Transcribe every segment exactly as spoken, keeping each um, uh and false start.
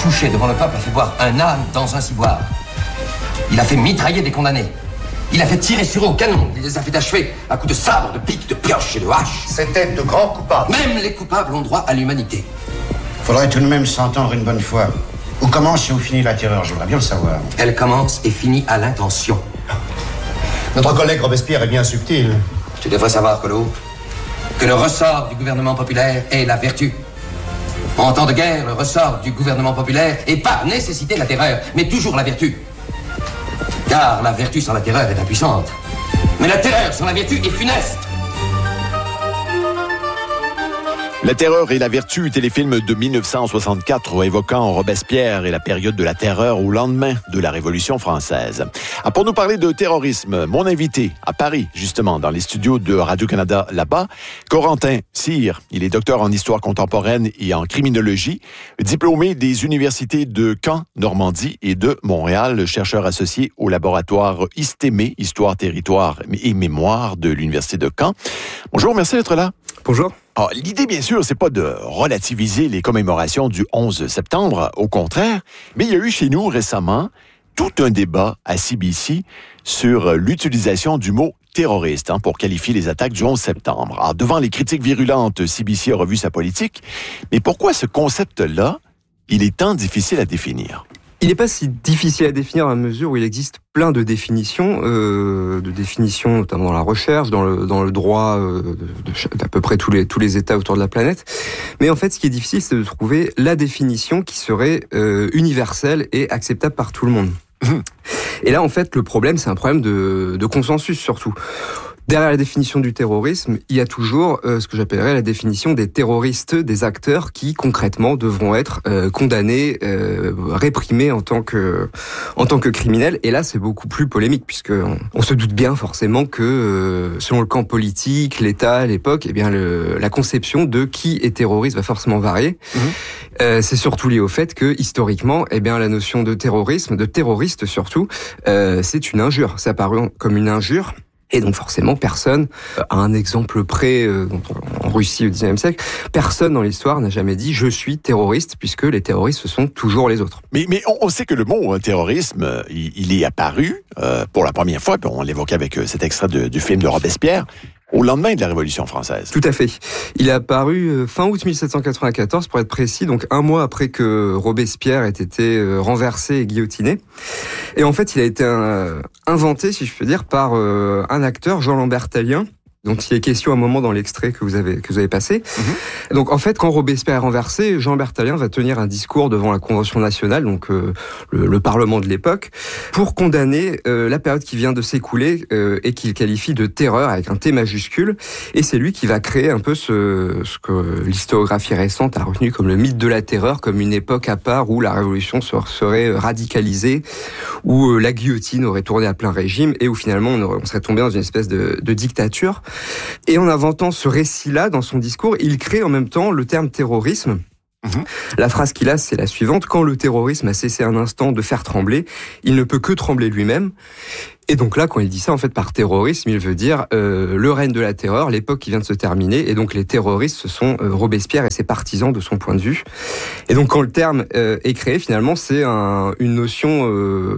Fouché devant le peuple a fait boire un âne dans un ciboire. Il a fait mitrailler des condamnés. Il a fait tirer sur eux au canon. Il les a fait achever à coups de sabre, de pique, de pioche et de hache. C'était de grands coupables. Même les coupables ont droit à l'humanité. Faudrait tout de même s'entendre une bonne fois. Où commence et où finit la terreur, je voudrais bien le savoir. Elle commence et finit à l'intention. Notre collègue Robespierre est bien subtil. Tu devrais savoir, Collot, que le ressort du gouvernement populaire est la vertu. En temps de guerre, le ressort du gouvernement populaire est par nécessité la terreur, mais toujours la vertu. Car la vertu sans la terreur est impuissante. Mais la terreur sans la vertu est funeste. La terreur et la vertu, téléfilm de dix-neuf cent soixante-quatre évoquant Robespierre et la période de la terreur au lendemain de la Révolution française. Ah, pour nous parler de terrorisme, mon invité à Paris, justement, dans les studios de Radio-Canada là-bas, Corentin Cyr. Il est docteur en histoire contemporaine et en criminologie, diplômé des universités de Caen, Normandie et de Montréal, chercheur associé au laboratoire ISTEME, Histoire, Territoire et Mémoire de l'Université de Caen. Bonjour, merci d'être là. Bonjour. Alors, l'idée, bien sûr, c'est pas de relativiser les commémorations du onze septembre, au contraire, mais il y a eu chez nous récemment tout un débat à C B C sur l'utilisation du mot terroriste hein, pour qualifier les attaques du onze septembre. Alors, devant les critiques virulentes, C B C a revu sa politique, mais pourquoi ce concept-là, il est tant difficile à définir? Il n'est pas si difficile à définir à mesure où il existe plein de définitions, euh, de définitions notamment dans la recherche, dans le dans le droit euh, d'à peu près tous les tous les États autour de la planète. Mais en fait, ce qui est difficile, c'est de trouver la définition qui serait euh, universelle et acceptable par tout le monde. Et là, en fait, le problème, c'est un problème de, de consensus surtout. Derrière la définition du terrorisme, il y a toujours euh, ce que j'appellerais la définition des terroristes, des acteurs qui concrètement devront être euh, condamnés, euh, réprimés en tant que en tant que criminels. Et là, c'est beaucoup plus polémique puisque on, on se doute bien forcément que euh, selon le camp politique, l'État, l'époque, eh bien le, la conception de qui est terroriste va forcément varier. Mmh. Euh, c'est surtout lié au fait que historiquement, eh bien la notion de terrorisme, de terroriste surtout, euh, c'est une injure. C'est apparu comme une injure. Et donc forcément, personne, à un exemple près, euh, en Russie au dix-neuvième siècle, personne dans l'histoire n'a jamais dit « je suis terroriste » puisque les terroristes, ce sont toujours les autres. Mais, mais on sait que le mot hein, terrorisme, il, il est apparu euh, pour la première fois, puis on l'évoquait avec euh, cet extrait de, du film de Robespierre, au lendemain de la Révolution française. Tout à fait. Il est apparu fin août mille sept cent quatre-vingt-quatorze, pour être précis, donc un mois après que Robespierre ait été renversé et guillotiné. Et en fait, il a été euh, inventé, si je peux dire, par euh, un acteur, Jean-Lambert Tallien, dont il est question à un moment dans l'extrait que vous avez que vous avez passé. Mmh. Donc en fait, quand Robespierre est renversé, Jean-Lambert Tallien va tenir un discours devant la Convention nationale, donc euh, le, le Parlement de l'époque, pour condamner euh, la période qui vient de s'écouler euh, et qu'il qualifie de terreur avec un T majuscule. Et c'est lui qui va créer un peu ce, ce que l'historiographie récente a retenu comme le mythe de la terreur, comme une époque à part où la révolution serait radicalisée, où la guillotine aurait tourné à plein régime et où finalement on, aurait, on serait tombé dans une espèce de, de dictature. Et en inventant ce récit-là, dans son discours, il crée en même temps le terme terrorisme. Mmh. La phrase qu'il a, c'est la suivante. Quand le terrorisme a cessé un instant de faire trembler, il ne peut que trembler lui-même. Et donc là, quand il dit ça, en fait, par terrorisme, il veut dire euh, le règne de la terreur, l'époque qui vient de se terminer. Et donc les terroristes, ce sont euh, Robespierre et ses partisans de son point de vue. Et donc quand le terme euh, est créé, finalement, c'est un, une notion... Euh,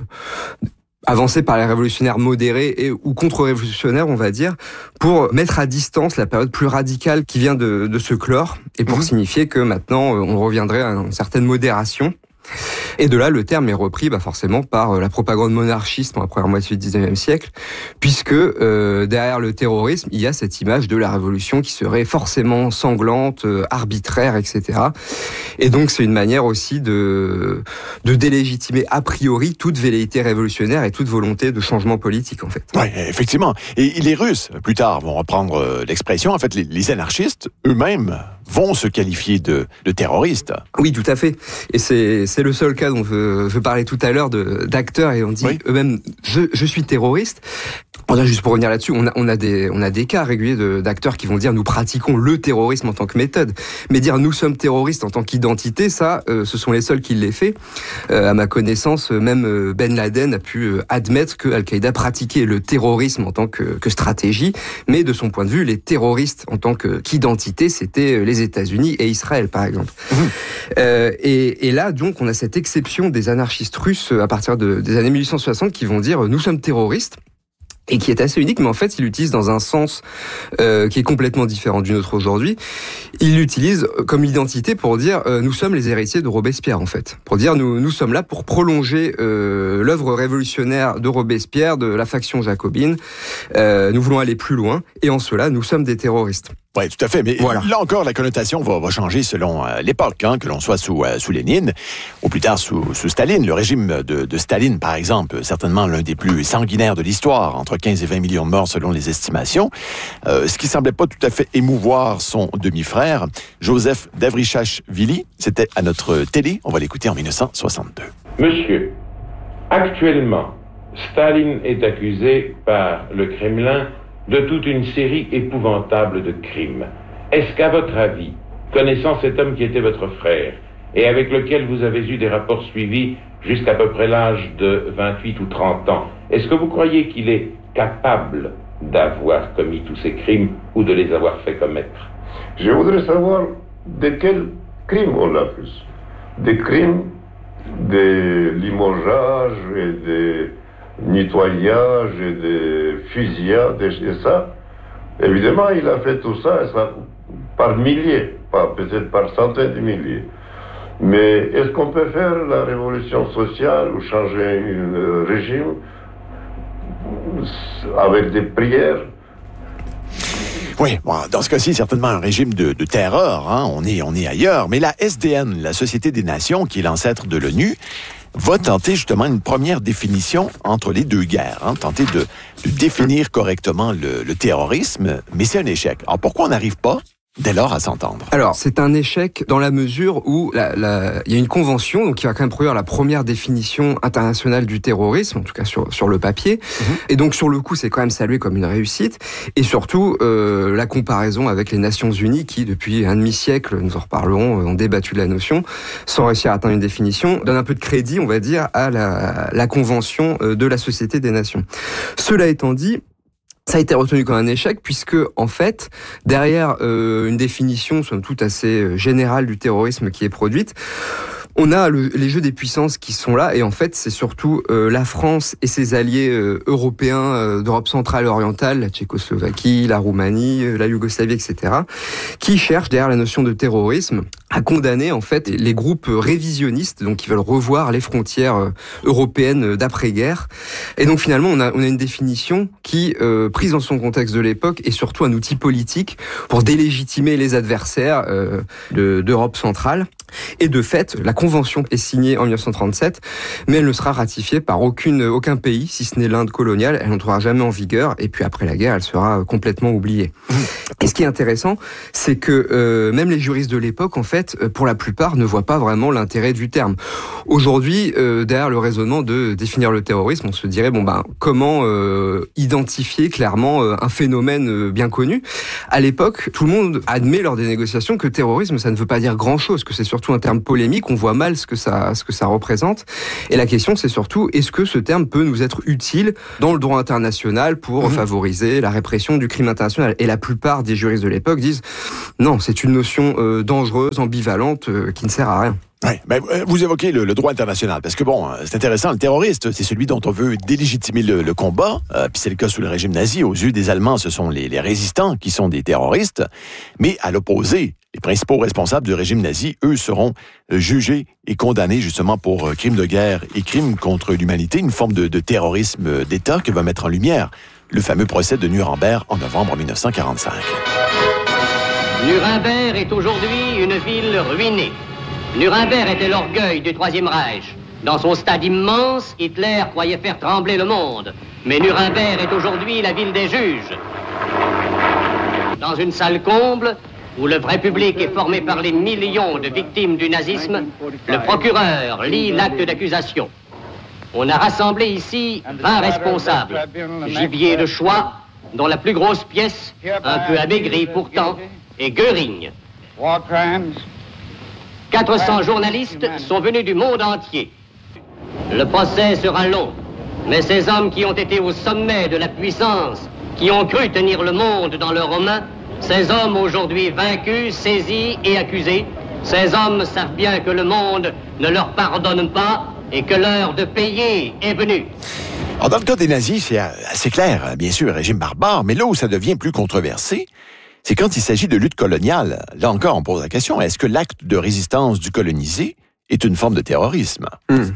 avancé par les révolutionnaires modérés et ou contre-révolutionnaires, on va dire, pour mettre à distance la période plus radicale qui vient de, de se clore et pour mmh. signifier que maintenant on reviendrait à une certaine modération. Et de là, le terme est repris bah, forcément par la propagande monarchiste dans la première moitié du dix-neuvième siècle, puisque euh, derrière le terrorisme, il y a cette image de la révolution qui serait forcément sanglante, euh, arbitraire, et cetera. Et donc, c'est une manière aussi de, de délégitimer a priori toute velléité révolutionnaire et toute volonté de changement politique, en fait. Oui, effectivement. Et les Russes, plus tard, vont reprendre l'expression. En fait, les, les anarchistes, eux-mêmes, vont se qualifier de, de terroristes. Oui, tout à fait. Et c'est, c'est le seul cas dont je, je parlais tout à l'heure de, d'acteurs et on dit oui. eux-mêmes je, je suis terroriste. On a juste pour revenir là-dessus, on a, on a des, on a des cas réguliers de, d'acteurs qui vont dire nous pratiquons le terrorisme en tant que méthode. Mais dire nous sommes terroristes en tant qu'identité, ça, euh, ce sont les seuls qui l'aient fait. Euh, à ma connaissance, même Ben Laden a pu euh, admettre que Al-Qaïda pratiquait le terrorisme en tant que, que stratégie, mais de son point de vue, les terroristes en tant que, qu'identité, c'était les États-Unis et Israël, par exemple. Mmh. Euh, et, et là, donc, on a cette exception des anarchistes russes à partir de, des années mille huit cent soixante qui vont dire nous sommes terroristes. Et qui est assez unique, mais en fait, il l'utilise dans un sens euh, qui est complètement différent du nôtre aujourd'hui. Il l'utilise comme identité pour dire euh, nous sommes les héritiers de Robespierre, en fait. Pour dire nous nous sommes là pour prolonger euh, l'œuvre révolutionnaire de Robespierre, de la faction jacobine. Euh, nous voulons aller plus loin, et en cela, nous sommes des terroristes. Oui, tout à fait. Mais voilà. Là encore, la connotation va, va changer selon euh, l'époque, hein, que l'on soit sous, euh, sous Lénine ou plus tard sous, sous Staline. Le régime de, de Staline, par exemple, certainement l'un des plus sanguinaires de l'histoire, entre quinze et vingt millions de morts selon les estimations, euh, ce qui semblait pas tout à fait émouvoir son demi-frère, Joseph Davrichashvili. C'était à notre télé. On va l'écouter en dix-neuf cent soixante-deux. Monsieur, actuellement, Staline est accusé par le Kremlin de toute une série épouvantable de crimes. Est-ce qu'à votre avis, connaissant cet homme qui était votre frère, et avec lequel vous avez eu des rapports suivis jusqu'à peu près l'âge de vingt-huit ou trente ans, est-ce que vous croyez qu'il est capable d'avoir commis tous ces crimes ou de les avoir fait commettre? Je voudrais savoir de quels crimes on l'accuse. Des crimes de limogeage et de nettoyage et de fusillade et ça. Évidemment, il a fait tout ça, et ça par milliers, pas peut-être par centaines de milliers. Mais est-ce qu'on peut faire la révolution sociale ou changer un régime avec des prières? Oui, bon, dans ce cas-ci, certainement un régime de, de terreur. Hein. On est, on est ailleurs. Mais la S D N, la Société des Nations, qui est l'ancêtre de l'ONU, va tenter justement une première définition entre les deux guerres, hein, tenter de, de définir correctement le, le terrorisme, mais c'est un échec. Alors pourquoi on n'arrive pas dès lors à s'entendre? Alors, c'est un échec dans la mesure où la, la, il y a une convention donc, qui va quand même produire la première définition internationale du terrorisme, en tout cas sur, sur le papier. Mmh. Et donc, sur le coup, c'est quand même salué comme une réussite. Et surtout, euh, la comparaison avec les Nations Unies qui, depuis un demi-siècle, nous en reparlerons, ont débattu de la notion, sans réussir à atteindre une définition, donne un peu de crédit, on va dire, à la, la convention de la Société des Nations. Cela étant dit, ça a été retenu comme un échec puisque, en fait, derrière euh, une définition, somme toute assez générale du terrorisme qui est produite, on a le, les jeux des puissances qui sont là, et en fait, c'est surtout euh, la France et ses alliés euh, européens euh, d'Europe centrale et orientale, la Tchécoslovaquie, la Roumanie, euh, la Yougoslavie, et cetera, qui cherchent derrière la notion de terrorisme à condamner en fait les groupes révisionnistes, donc qui veulent revoir les frontières euh, européennes d'après-guerre. Et donc finalement, on a, on a une définition qui, euh, prise dans son contexte de l'époque, est surtout un outil politique pour délégitimer les adversaires euh, de, d'Europe centrale. Et de fait, la convention est signée en dix-neuf cent trente-sept, mais elle ne sera ratifiée par aucune, aucun pays, si ce n'est l'Inde coloniale. Elle n'entrera jamais en vigueur, et puis après la guerre, elle sera complètement oubliée. Et ce qui est intéressant, c'est que euh, même les juristes de l'époque, en fait, pour la plupart, ne voient pas vraiment l'intérêt du terme. Aujourd'hui, euh, derrière le raisonnement de définir le terrorisme, on se dirait, bon ben, comment euh, identifier clairement euh, un phénomène euh, bien connu? À l'époque, tout le monde admet lors des négociations que terrorisme, ça ne veut pas dire grand-chose, que c'est surtout un terme polémique, on voit mal ce que ça, ce que ça représente. Et la question, c'est surtout, est-ce que ce terme peut nous être utile dans le droit international pour mmh. favoriser la répression du crime international? Et la plupart des juristes de l'époque disent, non, c'est une notion euh, dangereuse, ambivalente, euh, qui ne sert à rien. Oui, mais vous évoquez le, le droit international, parce que bon, c'est intéressant, le terroriste, c'est celui dont on veut délégitimer le, le combat, euh, puis c'est le cas sous le régime nazi. Aux yeux des Allemands, ce sont les, les résistants qui sont des terroristes, mais à l'opposé, les principaux responsables du régime nazi, eux, seront jugés et condamnés justement pour euh, crimes de guerre et crimes contre l'humanité, une forme de, de terrorisme d'État que va mettre en lumière le fameux procès de Nuremberg en novembre dix-neuf cent quarante-cinq. Nuremberg est aujourd'hui une ville ruinée. Nuremberg était l'orgueil du Troisième Reich. Dans son stade immense, Hitler croyait faire trembler le monde. Mais Nuremberg est aujourd'hui la ville des juges. Dans une salle comble, où le vrai public est formé par les millions de victimes du nazisme, le procureur lit l'acte d'accusation. on a rassemblé ici vingt responsables, gibier de choix, dont la plus grosse pièce, un peu amaigrie pourtant, est Göring. quatre cents journalistes sont venus du monde entier. Le procès sera long, mais ces hommes qui ont été au sommet de la puissance, qui ont cru tenir le monde dans leurs mains, ces hommes aujourd'hui vaincus, saisis et accusés, ces hommes savent bien que le monde ne leur pardonne pas et que l'heure de payer est venue. Alors, dans le cas des nazis, c'est assez clair, bien sûr, régime barbare, mais là où ça devient plus controversé, c'est quand il s'agit de lutte coloniale. Là encore, on pose la question, est-ce que l'acte de résistance du colonisé est une forme de terrorisme? Mmh.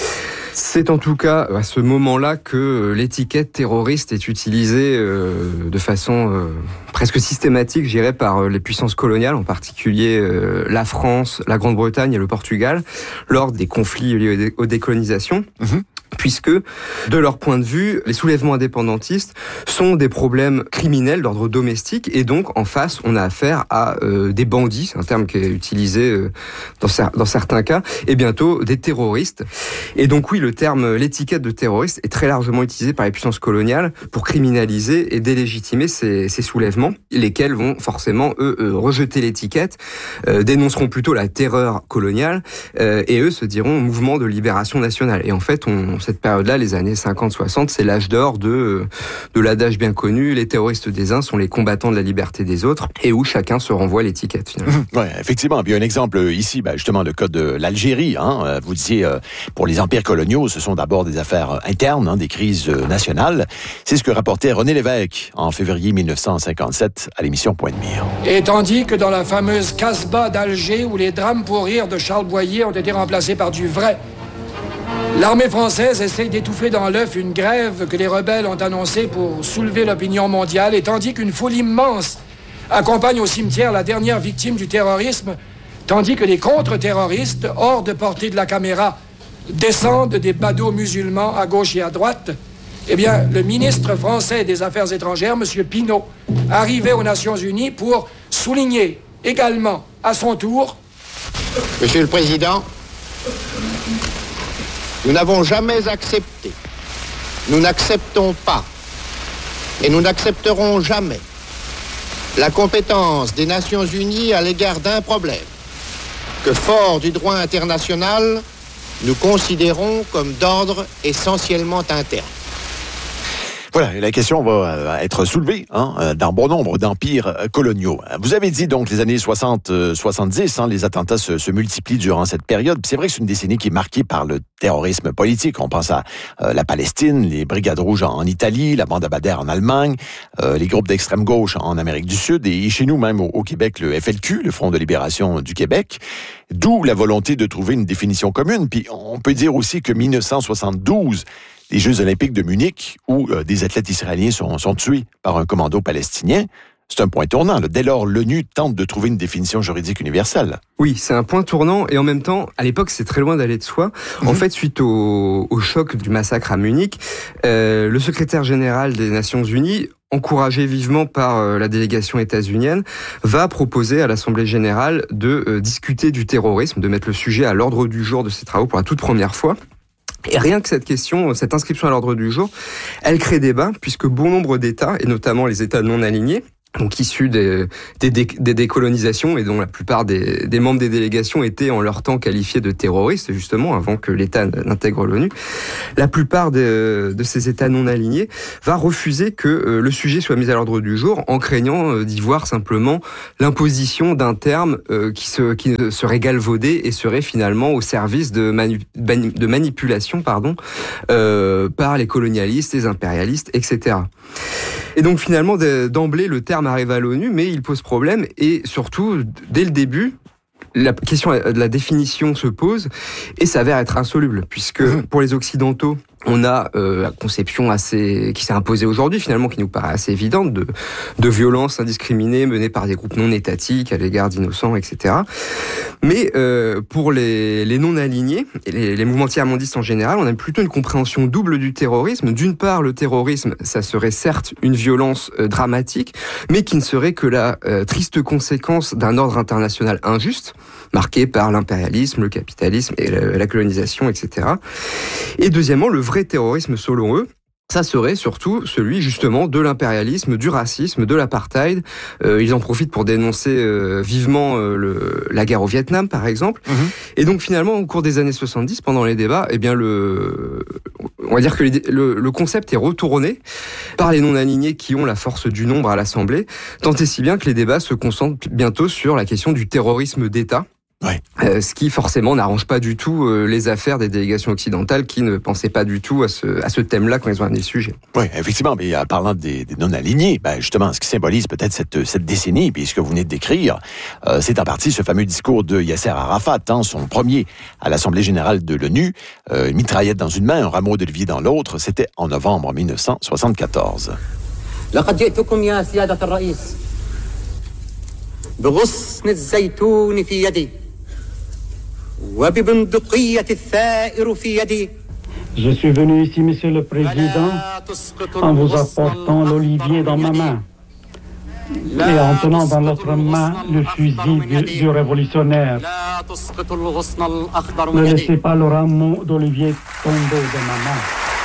C'est en tout cas à ce moment-là que l'étiquette terroriste est utilisée euh, de façon euh, presque systématique, je dirais, par les puissances coloniales, en particulier euh, la France, la Grande-Bretagne et le Portugal, lors des conflits liés aux décolonisations. Mmh. Puisque, de leur point de vue, les soulèvements indépendantistes sont des problèmes criminels d'ordre domestique, et donc, en face, on a affaire à euh, des bandits, c'est un terme qui est utilisé euh, dans, cer- dans certains cas, et bientôt des terroristes. Et donc oui, le terme, l'étiquette de terroriste est très largement utilisé par les puissances coloniales pour criminaliser et délégitimer ces, ces soulèvements, lesquels vont forcément, eux, euh, rejeter l'étiquette, euh, dénonceront plutôt la terreur coloniale, euh, et eux se diront mouvement de libération nationale. Et en fait, on cette période-là, les années cinquante soixante, c'est l'âge d'or de, de l'adage bien connu, les terroristes des uns sont les combattants de la liberté des autres, et où chacun se renvoie l'étiquette, finalement. Mmh, ouais, effectivement. Puis un exemple ici, ben, justement, le cas de l'Algérie. Hein, vous disiez, euh, pour les empires coloniaux, ce sont d'abord des affaires internes, hein, des crises nationales. C'est ce que rapportait René Lévesque en février mille neuf cent cinquante-sept à l'émission Point de Mire. Et tandis que dans la fameuse Casbah d'Alger, où les drames pour rire de Charles Boyer ont été remplacés par du vrai, l'armée française essaye d'étouffer dans l'œuf une grève que les rebelles ont annoncée pour soulever l'opinion mondiale, et tandis qu'une foule immense accompagne au cimetière la dernière victime du terrorisme, tandis que les contre-terroristes, hors de portée de la caméra, descendent des badauds musulmans à gauche et à droite, eh bien, le ministre français des Affaires étrangères, M. Pinault, arrivait aux Nations Unies pour souligner également, à son tour... Monsieur le Président, nous n'avons jamais accepté, nous n'acceptons pas et nous n'accepterons jamais la compétence des Nations Unies à l'égard d'un problème que, fort du droit international, nous considérons comme d'ordre essentiellement interne. Voilà, la question va être soulevée hein, dans bon nombre d'empires coloniaux. Vous avez dit donc les années soixante soixante-dix, hein, les attentats se, se multiplient durant cette période. Puis c'est vrai que c'est une décennie qui est marquée par le terrorisme politique. On pense à euh, la Palestine, les Brigades rouges en, en Italie, la bande Abadère en Allemagne, euh, les groupes d'extrême gauche en Amérique du Sud et chez nous même au, au Québec, le F L Q, le Front de libération du Québec. D'où la volonté de trouver une définition commune. Puis on peut dire aussi que mille neuf cent soixante-douze, les Jeux olympiques de Munich, où euh, des athlètes israéliens sont, sont tués par un commando palestinien, c'est un point tournant. Là. Dès lors, l'ONU tente de trouver une définition juridique universelle. Oui, c'est un point tournant, et en même temps, à l'époque, c'est très loin d'aller de soi. Mmh. En fait, suite au, au choc du massacre à Munich, euh, le secrétaire général des Nations Unies, encouragé vivement par euh, la délégation états-unienne, va proposer à l'Assemblée générale de euh, discuter du terrorisme, de mettre le sujet à l'ordre du jour de ses travaux pour la toute première fois. Et rien que cette question, cette inscription à l'ordre du jour, elle crée débat, puisque bon nombre d'États, et notamment les États non alignés, donc issus des, des, des décolonisations et dont la plupart des, des membres des délégations étaient en leur temps qualifiés de terroristes, justement, avant que l'État n'intègre l'ONU, la plupart de, de ces États non alignés va refuser que euh, le sujet soit mis à l'ordre du jour en craignant euh, d'y voir simplement l'imposition d'un terme euh, qui, se, qui serait galvaudé et serait finalement au service de, manu, de manipulation pardon, euh, par les colonialistes, les impérialistes, et cetera. Et donc finalement, d'emblée, le terme arrive à l'ONU, mais il pose problème, et surtout, dès le début, la question de la définition se pose et s'avère être insoluble, puisque pour les Occidentaux, on a euh, la conception assez qui s'est imposée aujourd'hui, finalement, qui nous paraît assez évidente, de, de violences indiscriminées menées par des groupes non étatiques à l'égard d'innocents, et cetera. Mais euh, pour les, les non-alignés, et les, les mouvements tiers-mondistes en général, on a plutôt une compréhension double du terrorisme. D'une part, le terrorisme, ça serait certes une violence euh, dramatique, mais qui ne serait que la euh, triste conséquence d'un ordre international injuste, marquée par l'impérialisme, le capitalisme et la, la colonisation, et cetera. Et deuxièmement, le vrai terrorisme selon eux, ça serait surtout celui justement de l'impérialisme, du racisme, de l'apartheid. Euh, ils en profitent pour dénoncer euh, vivement euh, le, la guerre au Vietnam, par exemple. Mmh. Et donc finalement, au cours des années soixante-dix, pendant les débats, eh bien le, on va dire que les, le, le concept est retourné par les non-alignés qui ont la force du nombre à l'Assemblée, tant et si bien que les débats se concentrent bientôt sur la question du terrorisme d'État. Ouais. Euh, ce qui forcément n'arrange pas du tout euh, les affaires des délégations occidentales qui ne pensaient pas du tout à ce, à ce thème-là quand ils ont amené le sujet. Oui, effectivement, mais en parlant des, des non-alignés, ben justement, ce qui symbolise peut-être cette, cette décennie, puis ce que vous venez de décrire, euh, c'est en partie ce fameux discours de Yasser Arafat, hein, son premier à l'Assemblée générale de l'ONU, euh, une mitraillette dans une main, un rameau d'olivier dans l'autre, c'était en novembre mille neuf cent soixante-quatorze. لقد جئتكم يا سيادة الرئيس بغصن الزيتون في يدي. Je suis venu ici, Monsieur le Président, en vous apportant l'olivier dans ma main et en tenant dans l'autre main le fusil du, du révolutionnaire. Ne laissez pas le rameau d'olivier tomber de ma main.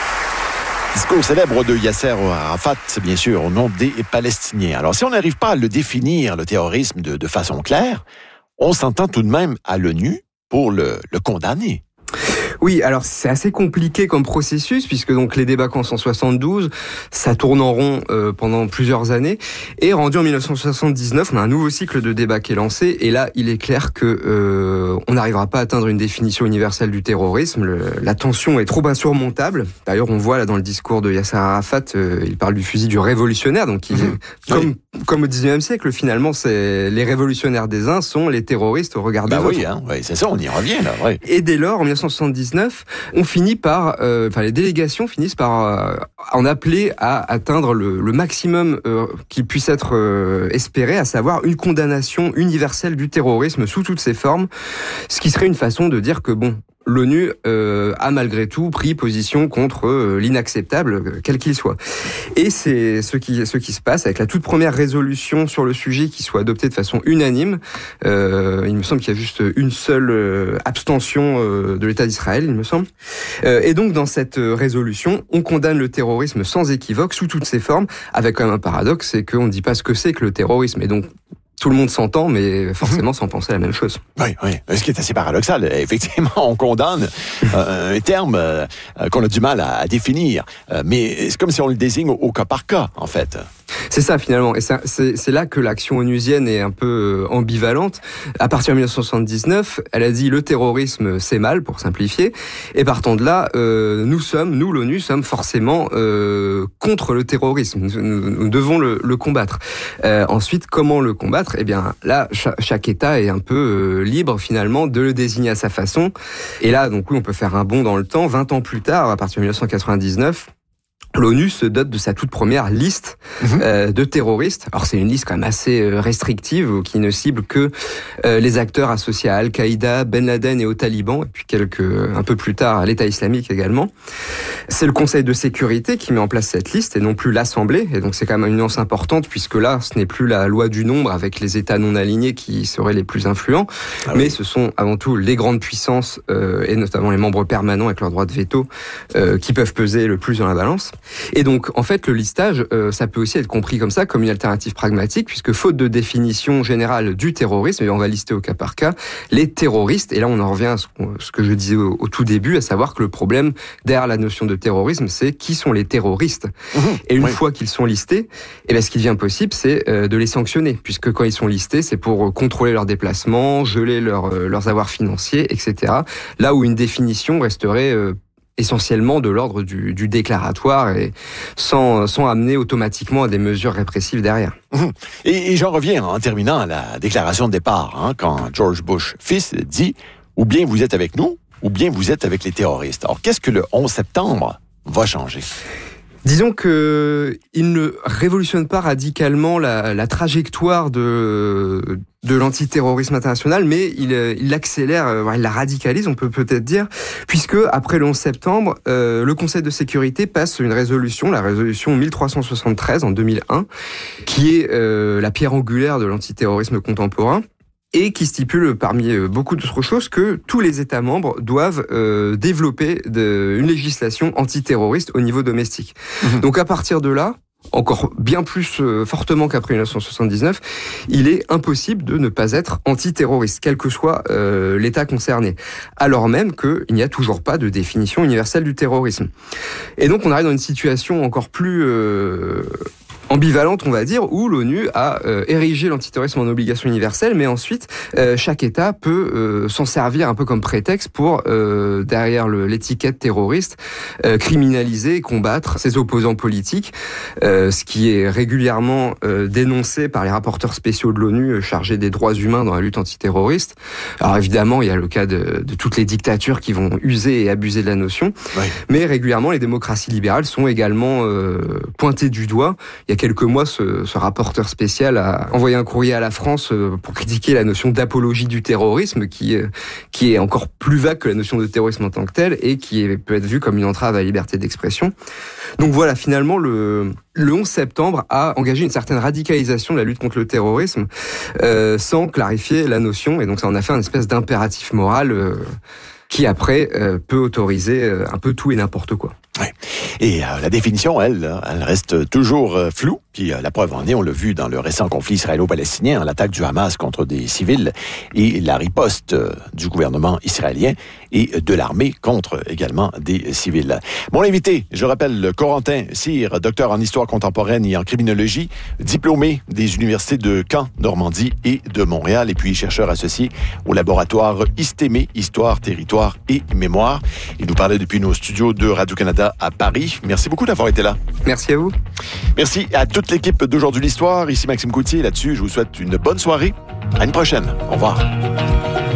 Discours célèbre de Yasser Arafat, bien sûr, au nom des Palestiniens. Alors, si on n'arrive pas à le définir, le terrorisme, de, de façon claire, on s'entend tout de même à l'ONU pour le, le condamner. Oui, alors c'est assez compliqué comme processus, puisque donc les débats commencent en soixante-douze, ça tourne en rond euh, pendant plusieurs années, et rendu en mille neuf cent soixante-dix-neuf, on a un nouveau cycle de débat qui est lancé, et là, il est clair que euh, on n'arrivera pas à atteindre une définition universelle du terrorisme, le, la tension est trop insurmontable. D'ailleurs, on voit là dans le discours de Yasser Arafat, euh, il parle du fusil du révolutionnaire, donc il, mmh. comme, oui. comme au dix-neuvième siècle, finalement, c'est les révolutionnaires des uns sont les terroristes au regard des bah autres. Oui, hein, oui, c'est ça, on y revient là. Ouais. Et dès lors, en mille neuf cent soixante-dix-neuf, on finit par, euh, enfin les délégations finissent par euh, en appeler à atteindre le, le maximum euh, qui puisse être euh, espéré, à savoir une condamnation universelle du terrorisme sous toutes ses formes, ce qui serait une façon de dire que bon, l'ONU euh, a malgré tout pris position contre euh, l'inacceptable, quel qu'il soit. Et c'est ce qui, ce qui se passe avec la toute première résolution sur le sujet qui soit adoptée de façon unanime. Euh, il me semble qu'il y a juste une seule euh, abstention euh, de l'État d'Israël, il me semble. Euh, et donc, dans cette résolution, on condamne le terrorisme sans équivoque, sous toutes ses formes, avec quand même un paradoxe, c'est qu'on ne dit pas ce que c'est que le terrorisme. Et donc, tout le monde s'entend, mais forcément sans penser à la même chose. Oui, oui. Ce qui est assez paradoxal. Effectivement, on condamne euh, un terme euh, qu'on a du mal à, à définir, euh, mais c'est comme si on le désigne au, au cas par cas, en fait. C'est ça, finalement. Et c'est, c'est, c'est là que l'action onusienne est un peu ambivalente. À partir de mille neuf cent soixante-dix-neuf, elle a dit le terrorisme, c'est mal, pour simplifier. Et partant de là, euh, nous sommes, nous, l'ONU, sommes forcément euh, contre le terrorisme. Nous, nous, nous devons le, le combattre. Euh, ensuite, comment le combattre ? Eh bien, là, chaque, chaque État est un peu euh, libre, finalement, de le désigner à sa façon. Et là, donc oui, on peut faire un bond dans le temps. vingt ans plus tard, à partir de mille neuf cent quatre-vingt-dix-neuf, l'ONU se dote de sa toute première liste mmh. euh, de terroristes. Alors c'est une liste quand même assez euh, restrictive qui ne cible que euh, les acteurs associés à Al-Qaïda, Ben Laden et au Taliban, et puis quelques un peu plus tard à l'État islamique également. C'est le Conseil de sécurité qui met en place cette liste et non plus l'Assemblée. Et donc c'est quand même une nuance importante puisque là ce n'est plus la loi du nombre avec les États non alignés qui seraient les plus influents, ah oui. mais ce sont avant tout les grandes puissances euh, et notamment les membres permanents avec leur droit de veto euh, qui peuvent peser le plus dans la balance. Et donc, en fait, le listage, euh, ça peut aussi être compris comme ça, comme une alternative pragmatique, puisque faute de définition générale du terrorisme, et on va lister au cas par cas les terroristes. Et là, on en revient à ce, ce que je disais au, au tout début, à savoir que le problème derrière la notion de terrorisme, c'est qui sont les terroristes. Mmh, et une oui. fois qu'ils sont listés, eh bien, ce qui devient possible, c'est euh, de les sanctionner, puisque quand ils sont listés, c'est pour contrôler leurs déplacements, geler leur, euh, leurs avoirs financiers, et cetera. Là où une définition resterait euh, essentiellement de l'ordre du, du déclaratoire et sans, sans amener automatiquement à des mesures répressives derrière. Et, et j'en reviens en terminant à la déclaration de départ, hein, quand George Bush fils dit « ou bien vous êtes avec nous, ou bien vous êtes avec les terroristes ». Alors qu'est-ce que le onze septembre va changer ? Disons que il ne révolutionne pas radicalement la, la trajectoire de de l'antiterrorisme international, mais il, il l'accélère, il la radicalise, on peut peut-être dire, puisque après le onze septembre, euh, le Conseil de sécurité passe une résolution, la résolution mille trois cent soixante-treize en deux mille un, qui est euh, la pierre angulaire de l'antiterrorisme contemporain. et qui stipule parmi beaucoup d'autres choses que tous les États membres doivent euh, développer de, une législation antiterroriste au niveau domestique. Mmh. Donc à partir de là, encore bien plus euh, fortement qu'après dix-neuf cent soixante-dix-neuf, il est impossible de ne pas être antiterroriste, quel que soit euh, l'État concerné, alors même qu'il n'y a toujours pas de définition universelle du terrorisme. Et donc on arrive dans une situation encore plus euh, ambivalente, on va dire, où l'ONU a euh, érigé l'antiterrorisme en obligation universelle, mais ensuite, euh, chaque État peut euh, s'en servir un peu comme prétexte pour, euh, derrière le, l'étiquette terroriste, euh, criminaliser et combattre ses opposants politiques, euh, ce qui est régulièrement euh, dénoncé par les rapporteurs spéciaux de l'ONU euh, chargés des droits humains dans la lutte antiterroriste. Alors évidemment, il y a le cas de, de toutes les dictatures qui vont user et abuser de la notion, oui. mais régulièrement, les démocraties libérales sont également euh, pointées du doigt. Il y a quelques mois, ce, ce rapporteur spécial a envoyé un courrier à la France pour critiquer la notion d'apologie du terrorisme, qui, qui est encore plus vague que la notion de terrorisme en tant que telle, et qui est, peut être vue comme une entrave à la liberté d'expression. Donc voilà, finalement, le, le onze septembre a engagé une certaine radicalisation de la lutte contre le terrorisme, euh, sans clarifier la notion, et donc ça en a fait un espèce d'impératif moral euh, qui après euh, peut autoriser euh, un peu tout et n'importe quoi. Ouais. Et euh, la définition, elle, elle reste toujours euh, floue. Puis euh, la preuve en est, on l'a vu dans le récent conflit israélo-palestinien, l'attaque du Hamas contre des civils et la riposte euh, du gouvernement israélien et de l'armée contre également des civils. Mon invité, je rappelle, Corentin Cyr, docteur en histoire contemporaine et en criminologie, diplômé des universités de Caen, Normandie et de Montréal, et puis chercheur associé au laboratoire Istémé, Histoire, Territoire et Mémoire. Il nous parlait depuis nos studios de Radio-Canada à Paris. Merci beaucoup d'avoir été là. Merci à vous. Merci à toute l'équipe d'Aujourd'hui l'Histoire. Ici Maxime Coutier. Là-dessus, je vous souhaite une bonne soirée. À une prochaine. Au revoir.